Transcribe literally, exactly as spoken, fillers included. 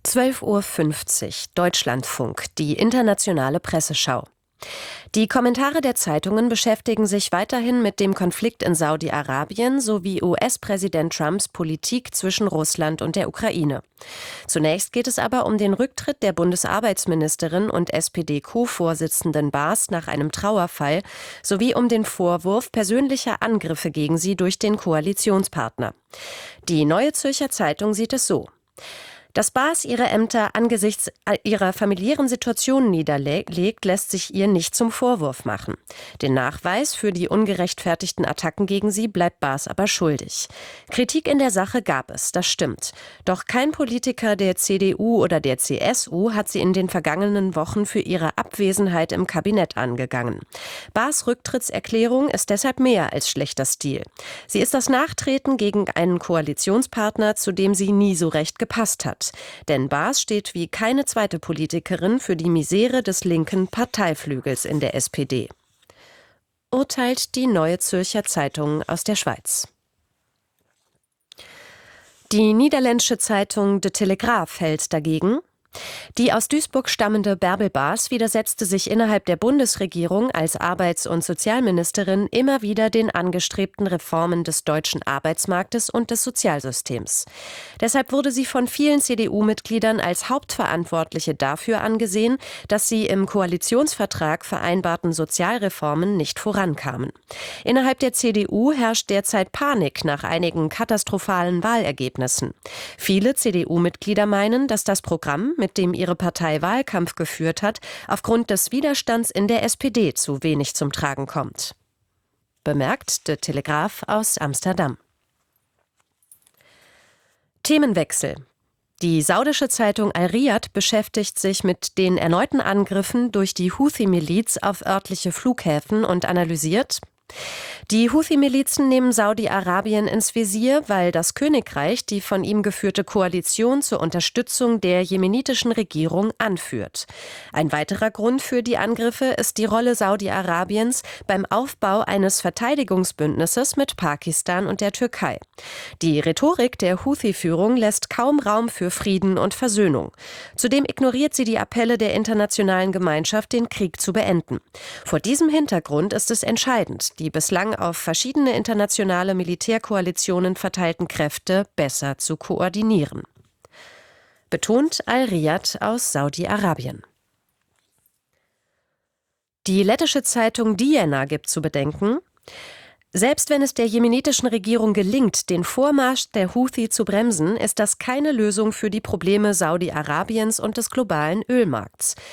zwölf Uhr fünfzig, Deutschlandfunk, die internationale Presseschau. Die Kommentare der Zeitungen beschäftigen sich weiterhin mit dem Konflikt in Saudi-Arabien sowie U S-Präsident Trumps Politik zwischen Russland und der Ukraine. Zunächst geht es aber um den Rücktritt der Bundesarbeitsministerin und S P D-Co-Vorsitzenden Baas nach einem Trauerfall sowie um den Vorwurf persönlicher Angriffe gegen sie durch den Koalitionspartner. Die Neue Zürcher Zeitung sieht es so: Dass Baas ihre Ämter angesichts ihrer familiären Situation niederlegt, lässt sich ihr nicht zum Vorwurf machen. Den Nachweis für die ungerechtfertigten Attacken gegen sie bleibt Baas aber schuldig. Kritik in der Sache gab es, das stimmt. Doch kein Politiker der C D U oder der C S U hat sie in den vergangenen Wochen für ihre Abwesenheit im Kabinett angegangen. Baas' Rücktrittserklärung ist deshalb mehr als schlechter Stil. Sie ist das Nachtreten gegen einen Koalitionspartner, zu dem sie nie so recht gepasst hat. Denn Baas steht wie keine zweite Politikerin für die Misere des linken Parteiflügels in der S P D. Urteilt die Neue Zürcher Zeitung aus der Schweiz. Die niederländische Zeitung De Telegraaf hält dagegen: Die aus Duisburg stammende Bärbel Baas widersetzte sich innerhalb der Bundesregierung als Arbeits- und Sozialministerin immer wieder den angestrebten Reformen des deutschen Arbeitsmarktes und des Sozialsystems. Deshalb wurde sie von vielen C D U-Mitgliedern als Hauptverantwortliche dafür angesehen, dass sie im Koalitionsvertrag vereinbarten Sozialreformen nicht vorankamen. Innerhalb der C D U herrscht derzeit Panik nach einigen katastrophalen Wahlergebnissen. Viele C D U-Mitglieder meinen, dass das Programm, mit dem ihre Partei Wahlkampf geführt hat, aufgrund des Widerstands in der S P D zu wenig zum Tragen kommt. Bemerkt De Telegraaf aus Amsterdam. Themenwechsel. Die saudische Zeitung Al-Riyad beschäftigt sich mit den erneuten Angriffen durch die Houthi-Miliz auf örtliche Flughäfen und analysiert: Die Houthi-Milizen nehmen Saudi-Arabien ins Visier, weil das Königreich die von ihm geführte Koalition zur Unterstützung der jemenitischen Regierung anführt. Ein weiterer Grund für die Angriffe ist die Rolle Saudi-Arabiens beim Aufbau eines Verteidigungsbündnisses mit Pakistan und der Türkei. Die Rhetorik der Houthi-Führung lässt kaum Raum für Frieden und Versöhnung. Zudem ignoriert sie die Appelle der internationalen Gemeinschaft, den Krieg zu beenden. Vor diesem Hintergrund ist es entscheidend, die bislang auf verschiedene internationale Militärkoalitionen verteilten Kräfte besser zu koordinieren. Betont Al-Riyad aus Saudi-Arabien. Die lettische Zeitung Diena gibt zu bedenken: Selbst wenn es der jemenitischen Regierung gelingt, den Vormarsch der Houthi zu bremsen, ist das keine Lösung für die Probleme Saudi-Arabiens und des globalen Ölmarkts.